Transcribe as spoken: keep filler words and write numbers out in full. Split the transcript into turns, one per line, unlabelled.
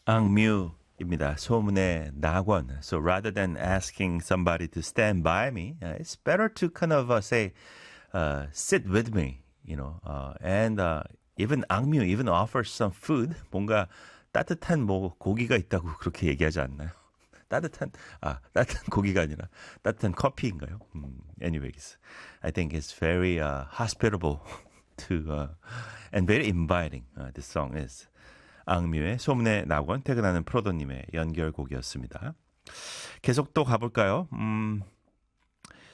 앙뮤입니다. 소문의 낙원. So rather than asking somebody to stand by me, uh, it's better to kind of uh, say, uh, sit with me, you know, uh, and uh, even 앙뮤 even offers some food. 뭔가 따뜻한 뭐 고기가 있다고 그렇게 얘기하지 않나요? 따뜻한 아 따뜻한 고기가 아니라 따뜻한 커피인가요? 음, anyways, I think it's very uh, hospitable to uh, and very inviting. Uh, this song is. 앙뮤의 소문의 낙원 퇴근하는 프로도님의 연결곡이었습니다. 계속 또 가볼까요? 음,